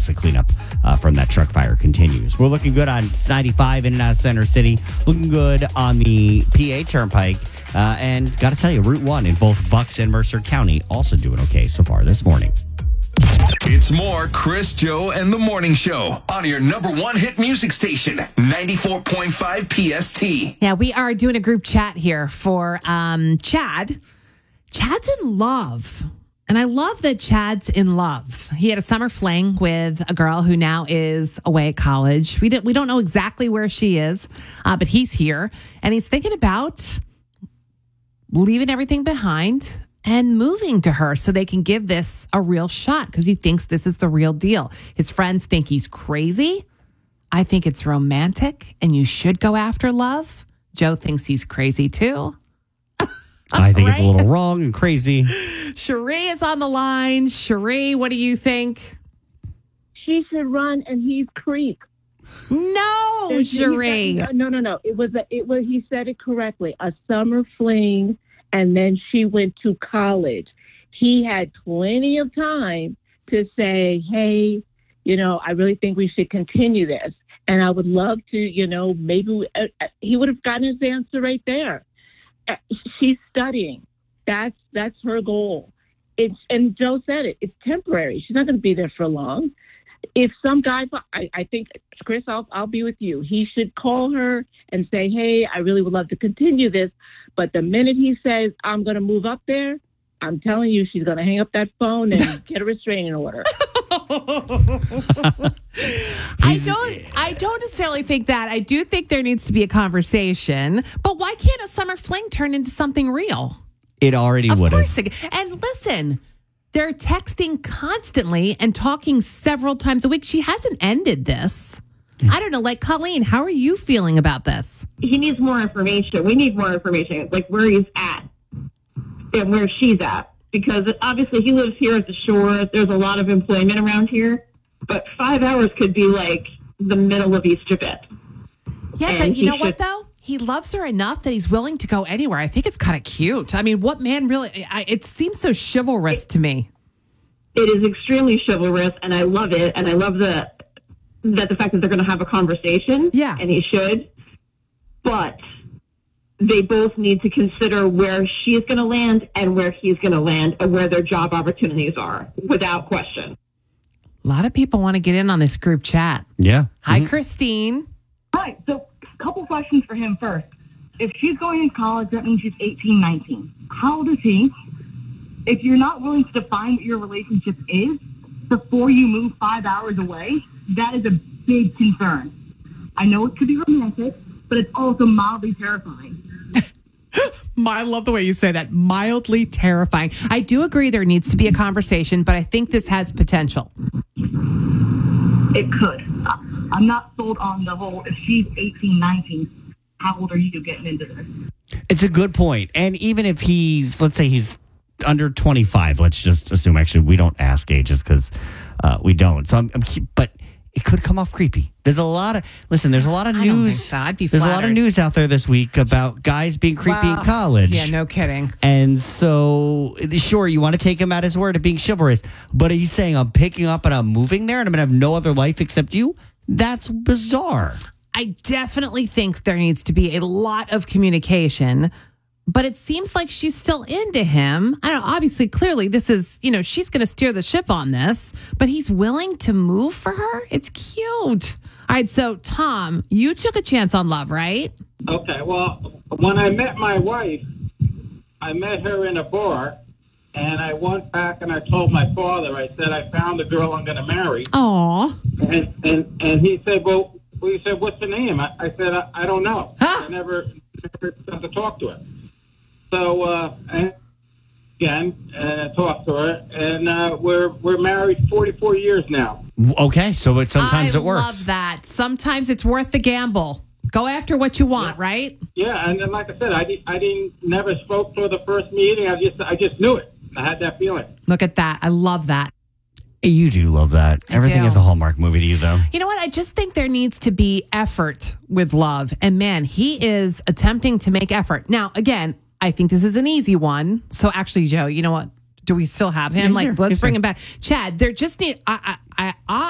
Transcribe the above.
as the cleanup from that truck fire continues. We're looking good on 95 in and out of Center City. Looking good on the PA Turnpike. And got to tell you, Route 1 in both Bucks and Mercer County also doing okay so far this morning. It's more Chris, Joe, and the Morning Show on your number one hit music station, 94.5 PST. Yeah, we are doing a group chat here for Chad. Chad's in love. And I love that Chad's in love. He had a summer fling with a girl who now is away at college. We don't know exactly where she is, but he's here. And he's thinking about leaving everything behind and moving to her so they can give this a real shot because he thinks this is the real deal. His friends think he's crazy. I think it's romantic and you should go after love. Joe thinks he's crazy too. I think it's a little wrong and crazy. Cherie is on the line. Cherie, what do you think? She should run and he's creep. No, Cherie. No. It was. He said it correctly. A summer fling, and then she went to college. He had plenty of time to say, "Hey, I really think we should continue this." And I would love to, maybe he would have gotten his answer right there. She's studying. That's her goal. And Joe said it. It's temporary. She's not going to be there for long. If some guy, I think, Chris, I'll be with you. He should call her and say, "Hey, I really would love to continue this." But the minute he says, "I'm going to move up there," I'm telling you, she's going to hang up that phone and get a restraining order. I don't necessarily think that. I do think there needs to be a conversation. But why can't a summer fling turn into something real? It already would have. Of course. And listen, they're texting constantly and talking several times a week. She hasn't ended this. I don't know. Like, Colleen, how are you feeling about this? He needs more information. We need more information, like where he's at and where she's at. Because obviously he lives here at the shore. There's a lot of employment around here. But 5 hours could be like the middle of East Javette. Yeah, and but you know what, though? He loves her enough that he's willing to go anywhere. I think it's kind of cute. I mean, what man really... it seems so chivalrous to me. It is extremely chivalrous, and I love it. And I love the fact that they're going to have a conversation. Yeah. And he should. But they both need to consider where she's going to land and where he's going to land and where their job opportunities are, without question. A lot of people want to get in on this group chat. Yeah. Hi, Christine. Right. So a couple questions for him first. If she's going to college, that means she's 18, 19. How old is he? If you're not willing to define what your relationship is before you move 5 hours away, that is a big concern. I know it could be romantic, but it's also mildly terrifying. I love the way you say that. Mildly terrifying. I do agree there needs to be a conversation, but I think this has potential. It could. I'm not sold on the whole, if she's 18, 19, how old are you getting into this? It's a good point. And even if let's say he's under 25, let's just assume, actually, we don't ask ages because we don't. So but it could come off creepy. There's a lot of news. I don't think so. I'd be There's a lot of flattered. news out there this week about guys being creepy in college. Yeah, no kidding. And so, sure, you want to take him at his word of being chivalrous, but he's saying, I'm picking up and I'm moving there and I'm going to have no other life except you? That's bizarre. I definitely think there needs to be a lot of communication, but it seems like she's still into him. I don't know, obviously, clearly, this is, she's going to steer the ship on this, but he's willing to move for her? It's cute. All right, so, Tom, you took a chance on love, right? Okay, well, when I met my wife, I met her in a bar, and I went back and I told my father, I said, I found the girl I'm going to marry. Aw. And he said, well, he said, what's the name? I said, I don't know. Huh? I never got to talk to her. So, talked to her, and we're married 44 years now. Okay, so sometimes it works. I love that. Sometimes it's worth the gamble. Go after what you want, right? Yeah, and then, like I said, I didn't never spoke for the first meeting. I just knew it. I had that feeling. Look at that. I love that. You do love that. Everything do. is a Hallmark movie to you, though. You know what? I just think there needs to be effort with love. And man, he is attempting to make effort. Now, again, I think this is an easy one. So actually, Joe, you know what? Do we still have him? Yes, sir. Let's Yes, bring sir. him back. Chad, there just need...